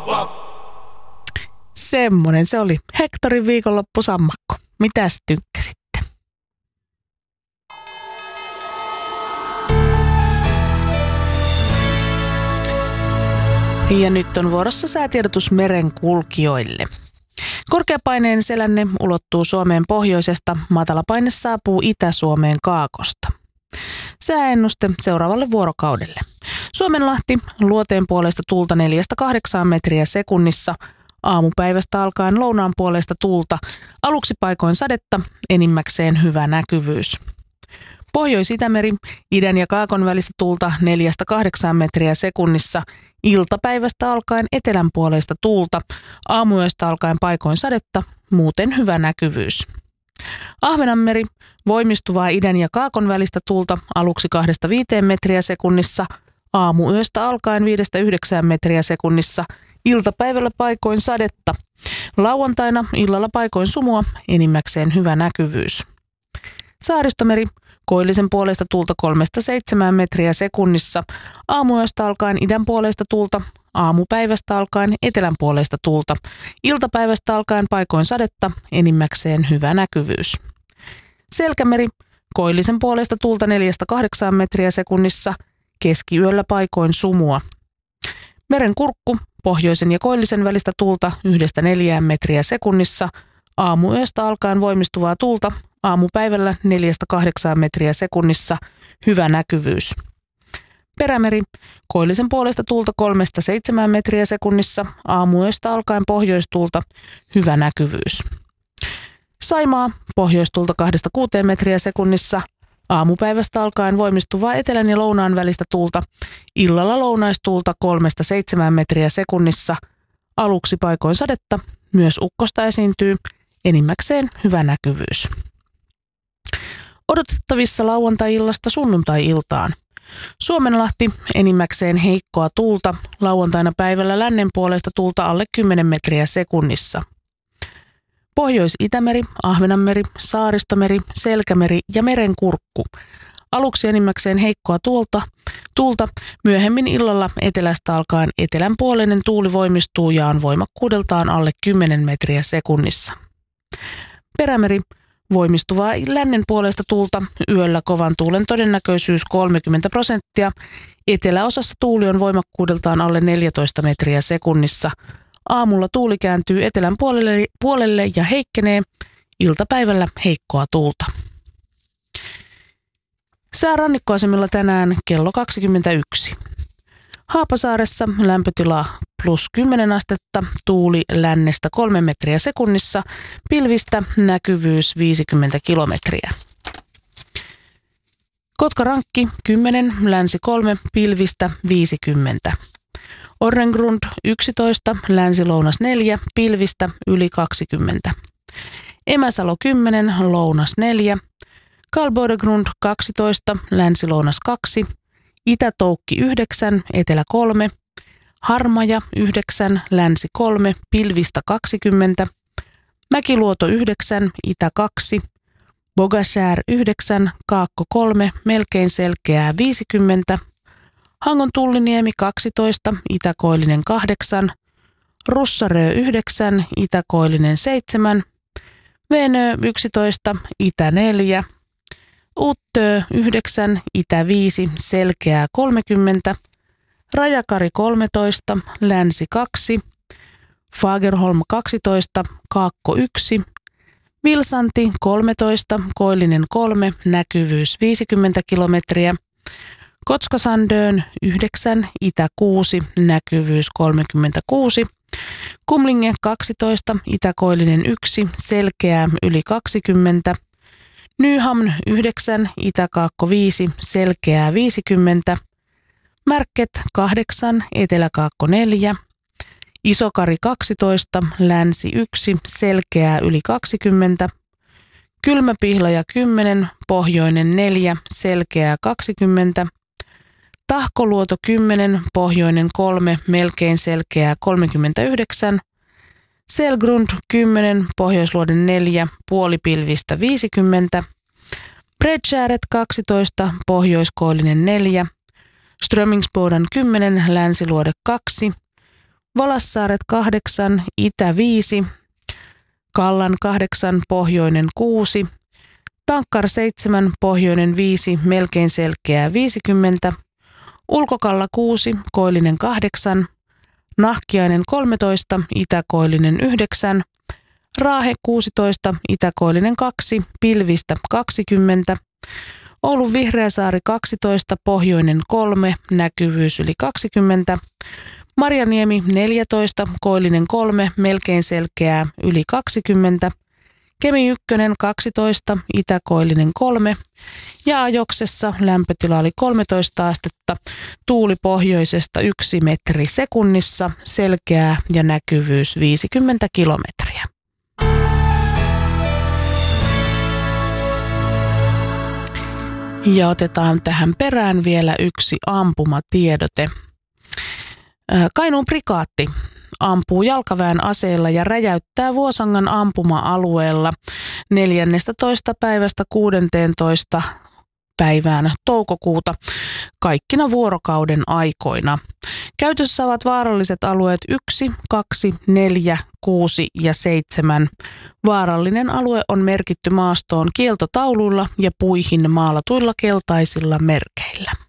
Semmonen se oli Hectorin viikonloppusammakko. Mitäs tykkäsitte? Ja nyt on vuorossa säätiedotus merenkulkijoille. Korkeapaineen selänne ulottuu Suomeen pohjoisesta, matalapaine saapuu Itä-Suomeen kaakosta. Sääennuste seuraavalle vuorokaudelle. Suomenlahti, luoteen puolesta tuulta 4-8 metriä sekunnissa, aamupäivästä alkaen lounaan puolesta tuulta, aluksi paikoin sadetta, enimmäkseen hyvä näkyvyys. Pohjois-Itämeri, idän ja kaakon välistä tuulta 4-8 metriä sekunnissa, iltapäivästä alkaen etelän puolesta tuulta, aamuyöstä alkaen paikoin sadetta, muuten hyvä näkyvyys. Ahvenanmeri, voimistuvaa idän ja kaakon välistä tuulta aluksi 2-5 metriä sekunnissa, aamuyöstä alkaen 5-9 metriä sekunnissa, iltapäivällä paikoin sadetta. Lauantaina illalla paikoin sumua, enimmäkseen hyvä näkyvyys. Saaristomeri, koillisen puolesta tuulta 3-7 metriä sekunnissa, aamuyöstä alkaen idän puolesta tuulta, aamupäivästä alkaen etelän puolesta tuulta, iltapäivästä alkaen paikoin sadetta, enimmäkseen hyvä näkyvyys. Selkämeri, koillisen puolesta tuulta 4-8 metriä sekunnissa, keskiyöllä paikoin sumua. Merenkurkku, pohjoisen ja koillisen välistä tuulta 1-4 metriä sekunnissa, aamuyöstä alkaen voimistuvaa tuulta, aamupäivällä 4-8 metriä sekunnissa, hyvä näkyvyys. Perämeri, koillisen puolesta tuulta 3-7 metriä sekunnissa, aamuyöstä alkaen pohjoistuulta, hyvä näkyvyys. Saimaa, pohjoistuulta 2-6 metriä sekunnissa, aamupäivästä alkaen voimistuvaa etelän ja lounaan välistä tuulta, illalla lounaistuulta 3-7 metriä sekunnissa, aluksi paikoin sadetta, myös ukkosta esiintyy, enimmäkseen hyvä näkyvyys. Odotettavissa lauantai-illasta sunnuntai-iltaan. Suomenlahti, enimmäkseen heikkoa tuulta, lauantaina päivällä lännen puolesta tuulta alle 10 metriä sekunnissa. Pohjois-Itämeri, Ahvenanmeri, Saaristomeri, Selkämeri ja Merenkurkku. Aluksi enimmäkseen heikkoa tuulta, myöhemmin illalla etelästä alkaen etelänpuoleinen tuuli voimistuu ja on voimakkuudeltaan alle 10 metriä sekunnissa. Perämeri, voimistuvaa lännen puolesta tuulta, yöllä kovan tuulen todennäköisyys 30%, eteläosassa tuuli on voimakkuudeltaan alle 14 metriä sekunnissa. Aamulla tuuli kääntyy etelän puolelle ja heikkenee, iltapäivällä heikkoa tuulta. Sää rannikkoasemilla tänään kello 21. Haapasaaressa lämpötila +10 astetta, tuuli lännestä 3 metriä sekunnissa, pilvistä näkyvyys 50 kilometriä. Kotkarankki 10, länsi 3, pilvistä 50. Orrengrund 11, länsi-lounas 4, pilvistä yli 20. Emäsalo 10, lounas 4. Kalbodegrund 12, länsi-lounas 2. Itä-Toukki 9, etelä 3. Harmaja 9, länsi 3, pilvistä 20. Mäkiluoto 9, itä 2. Bogashär 9, kaakko 3, melkein selkeää 50. Hangon Tulliniemi 12, itäkoillinen 8. Russarö 9, itäkoillinen 7. Venö 11, itä 4. Uttö 9, itä 5, selkeää 30. Rajakari 13, länsi 2. Fagerholm 12, kaakko 1. Vilsanti 13, koillinen 3, näkyvyys 50 kilometriä. Kotskasandön 9, itä 6, näkyvyys 36. Kumlinge 12, itäkoillinen 1, selkeää yli 20. Nyhamn 9, itäkaakko 5, selkeää 50. Märket 8, eteläkaakko 4. Isokari 12, länsi 1, selkeää yli 20. Kylmäpihlaja 10, pohjoinen 4, selkeää 20. Tahkoluoto 10, pohjoinen 3, melkein selkeää 39. Selgrund 10, pohjoisluoden 4, puolipilvistä 50. Bredshäret 12, pohjoiskoillinen 4. Strömingsboden 10, länsiluode 2. Valassaaret 8, Itä 5, Kallan 8, Pohjoinen 6, Tankkar 7, Pohjoinen 5, melkein selkeää 50, Ulkokalla 6, Koillinen 8, Nahkiainen 13, Itäkoillinen 9, Raahe 16, Itäkoillinen 2, Pilvistä 20, Oulun Vihreäsaari 12, Pohjoinen 3, näkyvyys yli 20, Marjaniemi 14, Koillinen 3, melkein selkeää yli 20, Kemi 1 12, Itäkoillinen 3 ja Ajoksessa lämpötila oli 13 astetta, tuuli pohjoisesta 1 metri sekunnissa, selkeää ja näkyvyys 50 kilometriä. Ja otetaan tähän perään vielä yksi ampumatiedote. Kainuun prikaatti ampuu jalkaväen aseilla ja räjäyttää Vuosangan ampuma-alueella 14. päivästä 16. päivään toukokuuta kaikkina vuorokauden aikoina. Käytössä ovat vaaralliset alueet 1, 2, 4, 6 ja 7. Vaarallinen alue on merkitty maastoon kieltotauluilla ja puihin maalatuilla keltaisilla merkeillä.